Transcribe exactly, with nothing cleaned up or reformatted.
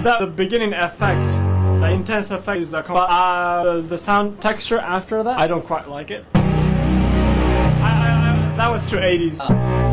That the beginning effect, the intense effect is a com- uh, the, the sound texture after that, I don't quite like it. I, I, I, that was too eighties.